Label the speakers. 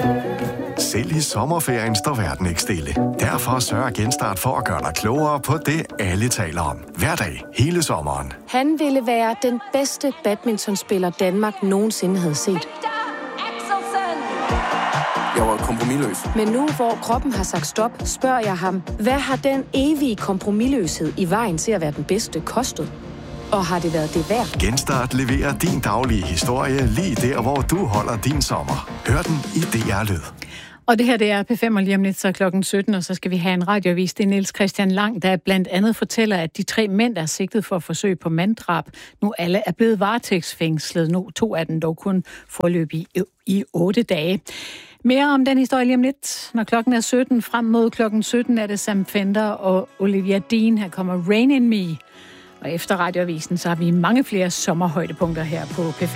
Speaker 1: Selv i sommerferien står verden ikke stille. Derfor sørger Genstart for at gøre dig klogere på det, alle taler om. Hver dag, hele sommeren.
Speaker 2: Han ville være den bedste badmintonspiller, Danmark nogensinde havde set.
Speaker 3: Jeg var kompromisløs.
Speaker 2: Men nu, hvor kroppen har sagt stop, spørger jeg ham, hvad har den evige kompromisløshed i vejen til at være den bedste kostet? Og har det været det værd?
Speaker 1: Genstart leverer din daglige historie lige der, hvor du holder din sommer. Hør den i DR Lyd.
Speaker 4: Og det her, det er P5, og lige om lidt, så klokken 17, og så skal vi have en radioavis. Det er Niels Christian Lang, der blandt andet fortæller, at de 3 mænd, der er sigtet for forsøg på manddrab, nu alle er blevet varetægtsfængslet. Nu 2 af dem dog kun forløb i 8 dage. Mere om den historie lige om lidt. Når klokken er 17, frem mod klokken 17, er det Sam Fender og Olivia Dean. Her kommer Rain in Me. Og efter radioavisen, så har vi mange flere sommerhøjdepunkter her på P5.